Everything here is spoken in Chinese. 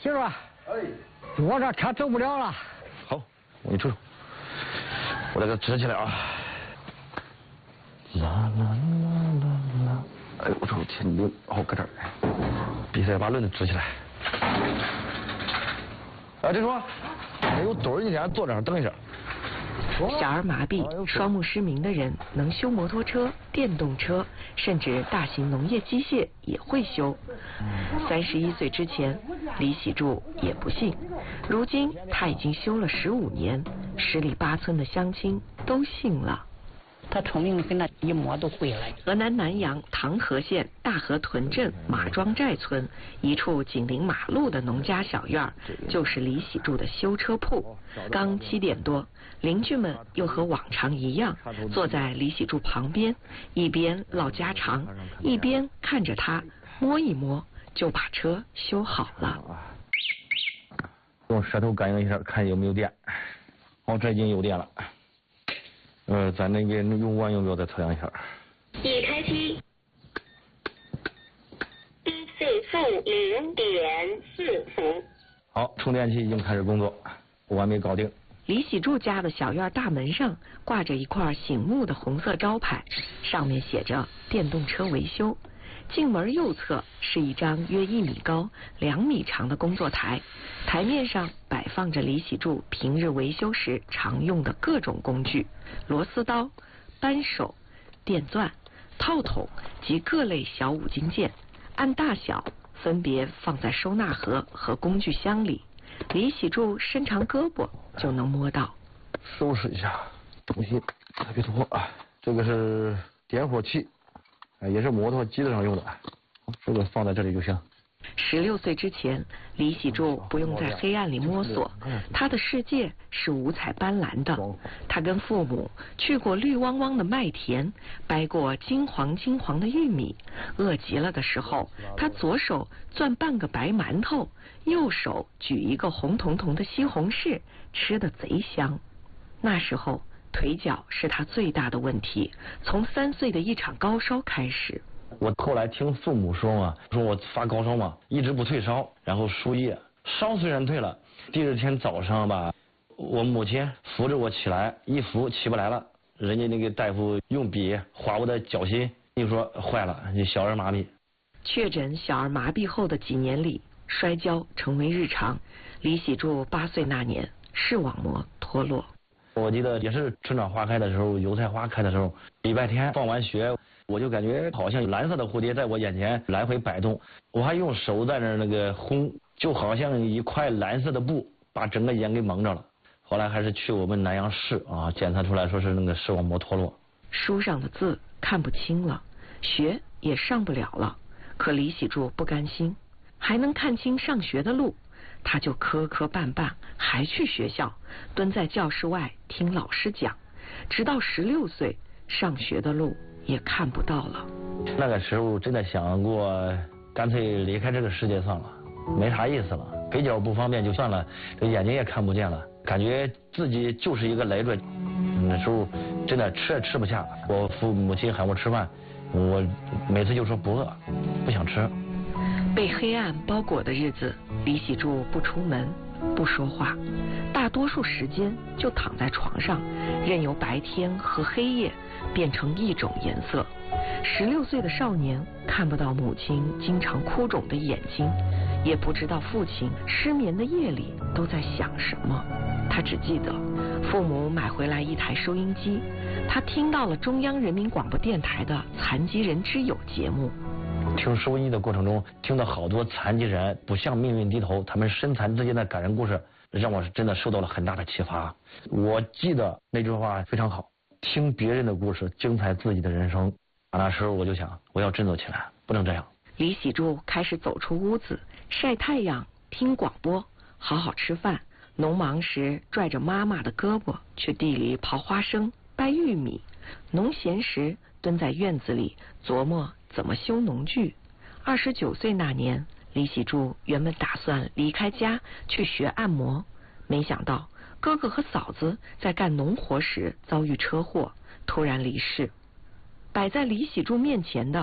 媳妇儿，我这车走不了了。 好，我给你抽抽，我这个支起来啊。啦啦啦啦啦！哎呦，我操，天灵！哦，搁这儿，比赛把轮子支起来。哎，这说，没有墩儿，你先坐这儿等一下。 小儿麻痹、双目失明的人能修摩托车、电动车，甚至大型农业机械也会修。31岁之前，李喜柱也不信，如今他已经修了15年，10里8村的乡亲都信了。 他聪明的很，那一摸都会了。 河南南阳唐河县大河屯镇马庄寨村一处紧邻马路的农家小院，就是李喜柱的修车铺。刚7点多，邻居们又和往常一样，坐在李喜柱旁边，一边唠家常，一边看着他摸一摸就把车修好了。 用舌头感应一下，看有没有电。哦，这已经有电了。咱那个用完用不要再测量一下。 已开机。140.4伏。 好，充电器已经开始工作，完美搞定。 李喜柱家的小院大门上挂着一块醒目的红色招牌，上面写着电动车维修。进门右侧是一张约1米高、2米长的工作台，台面上摆放着李喜柱平日维修时常用的各种工具：螺丝刀、扳手、电钻、套筒及各类小五金件，按大小分别放在收纳盒和工具箱里。李喜柱伸长胳膊就能摸到。 收拾一下东西，特别多啊！这个是点火器。也是摩托机子上用的，这个放在这里就行。 16岁之前，李喜柱不用在黑暗里摸索，他的世界是五彩斑斓的。他跟父母去过绿汪汪的麦田，掰过金黄金黄的玉米。饿极了的时候，他左手攥半个白馒头，右手举一个红彤彤的西红柿，吃得贼香。那时候腿脚是他最大的问题，从3岁的一场高烧开始。 我后来听父母说嘛，说我发高烧嘛，一直不退烧，然后输液，烧虽然退了，第2天早上吧，我母亲扶着我起来，一扶起不来了，人家那个大夫用笔划我的脚心，就说坏了，你小儿麻痹。 确诊小儿麻痹后的几年里，摔跤成为日常。李喜柱8岁那年，视网膜脱落。 我记得也是春暖花开的时候，油菜花开的时候，礼拜天放完学，我就感觉好像蓝色的蝴蝶在我眼前来回摆动，我还用手在那个轰，就好像一块蓝色的布把整个眼给蒙着了。后来还是去我们南阳市啊，检测出来说是那个视网膜脱落。 书上的字看不清了，学也上不了了，可李喜柱不甘心，还能看清上学的路。他就磕磕绊绊还去学校，蹲在教室外听老师讲，直到16岁，上学的路也看不到了。 那个时候真的想过，干脆离开这个世界算了，没啥意思了，给脚不方便就算了，这眼睛也看不见了，感觉自己就是一个累赘。那时候真的吃也吃不下，我父母亲喊我吃饭，我每次就说不饿，不想吃。 被黑暗包裹的日子，李喜柱不出门，不说话，大多数时间就躺在床上，任由白天和黑夜变成一种颜色。16岁的少年看不到母亲经常哭肿的眼睛，也不知道父亲失眠的夜里都在想什么。他只记得父母买回来一台收音机，他听到了中央人民广播电台的残疾人之友节目。 听收音的过程中，听到好多残疾人不向命运低头，他们身残之间的感人故事，让我真的受到了很大的启发。我记得那句话非常好，听别人的故事，精彩自己的人生。那时候我就想，我要振作起来，不能这样。 李喜柱开始走出屋子，晒太阳，听广播，好好吃饭。农忙时拽着妈妈的胳膊去地里刨花生、掰玉米，农闲时蹲在院子里琢磨怎么修农具。29岁那年，李喜柱原本打算离开家去学按摩，没想到哥哥和嫂子在干农活时遭遇车祸，突然离世。摆在李喜柱面前的